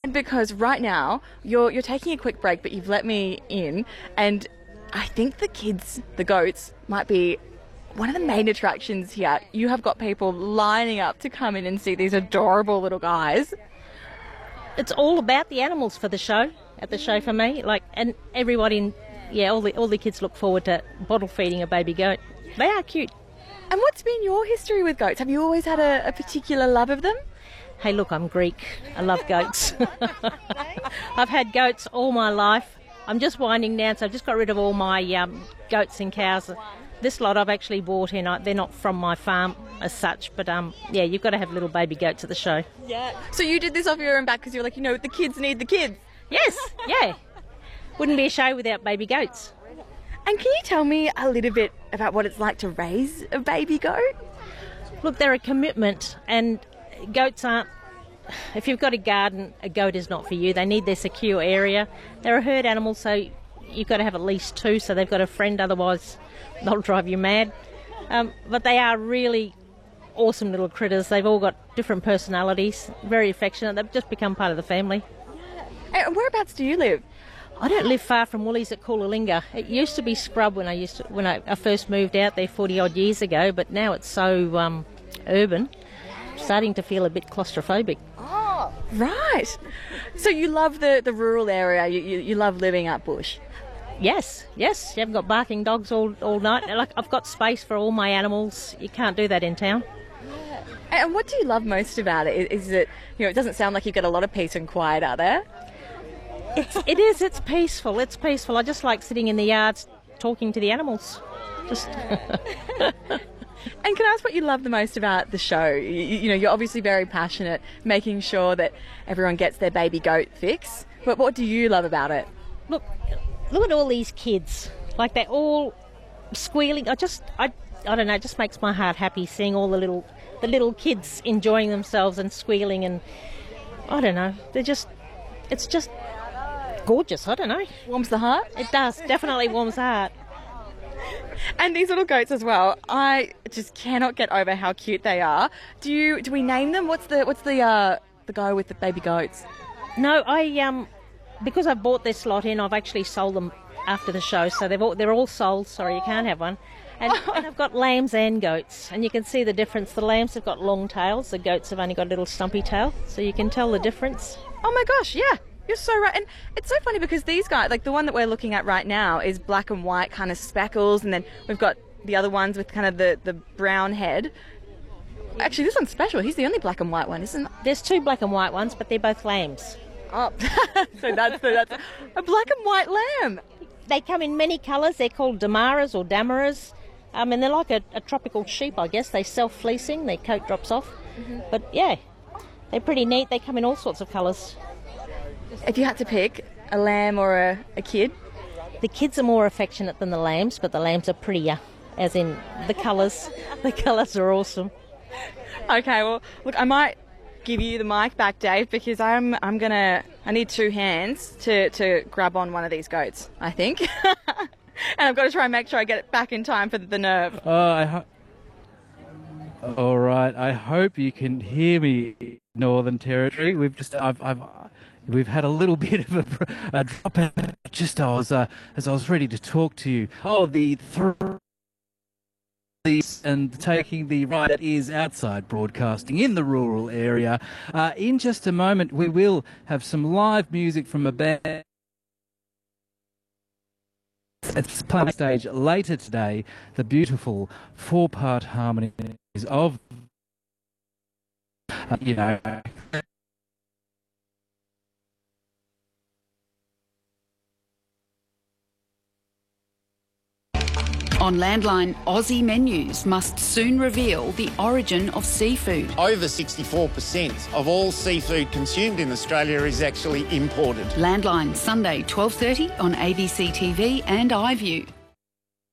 Because right now you're taking a quick break, but you've let me in, and I think the goats, might be one of the main attractions here. You have got people lining up to come in and see these adorable little guys. It's all about the animals for the show, at the show for me. And everybody, all the kids look forward to bottle feeding a baby goat. They are cute. And what's been your history with goats? Have you always had a particular love of them? Hey, look, I'm Greek. I love goats. I've had goats all my life. I'm just winding down, so I've just got rid of all my goats and cows. This lot I've actually bought in. They're not from my farm as such, but you've got to have little baby goats at the show. Yeah. So you did this off your own back because you're like, the kids need the kids. Yes, yeah. Wouldn't be a show without baby goats. And can you tell me a little bit about what it's like to raise a baby goat? Look, they're a commitment, and goats aren't... If you've got a garden, a goat is not for you. They need their secure area. They're a herd animal, so you've got to have at least two, so they've got a friend, otherwise they'll drive you mad. But they are really awesome little critters. They've all got different personalities, very affectionate. They've just become part of the family. And whereabouts do you live? I don't live far from Woolies at Coolalingga. It used to be scrub when I first moved out there 40 odd years ago, but now it's so urban. Starting to feel a bit claustrophobic. Oh, right. So you love the rural area. You love living up bush. Yes. You haven't got barking dogs all night. I've got space for all my animals. You can't do that in town. Yeah. And what do you love most about it? Is it, it doesn't sound like you've got a lot of peace and quiet out there. It is. It's peaceful. It's peaceful. I just like sitting in the yards talking to the animals. Just. And can I ask what you love the most about the show? You're obviously very passionate, making sure that everyone gets their baby goat fix. But what do you love about it? Look at all these kids. They're all squealing. I don't know. It just makes my heart happy seeing all the little kids enjoying themselves and squealing, and I don't know. It's just gorgeous. I don't know. Warms the heart? It does. Definitely warms the heart. And these little goats as well. I just cannot get over how cute they are. Do we name them? What's the guy with the baby goats? No, because I've bought this lot in, I've actually sold them after the show, so they're all sold. Sorry, you can't have one. And I've got lambs and goats, and you can see the difference. The lambs have got long tails, the goats have only got a little stumpy tail, so you can tell the difference. Oh my gosh, yeah. You're so right. And it's so funny because these guys, the one that we're looking at right now is black and white kind of speckles, and then we've got the other ones with kind of the brown head. Actually, this one's special. He's the only black and white one, isn't it? There's two black and white ones, but they're both lambs. Oh, so that's a black and white lamb. They come in many colours. They're called Damaras or Damaras. And they're like a tropical sheep, I guess. They're self-fleecing. Their coat drops off. Mm-hmm. But, yeah, they're pretty neat. They come in all sorts of colours. If you had to pick a lamb or a kid? The kids are more affectionate than the lambs, but the lambs are prettier, as in the colours. The colours are awesome. Okay, well, look, I might give you the mic back, Dave, because I need two hands to grab on one of these goats, I think. And I've got to try and make sure I get it back in time for the nerve. All right, I hope you can hear me, Northern Territory. We've had a little bit of a drop out just as I was ready to talk to you. Oh, and taking the right that is outside broadcasting in the rural area. In just a moment, we will have some live music from a band at the playing stage later today. The beautiful four-part harmonies of, On Landline, Aussie menus must soon reveal the origin of seafood. Over 64% of all seafood consumed in Australia is actually imported. Landline, Sunday 12:30 on ABC TV and iView.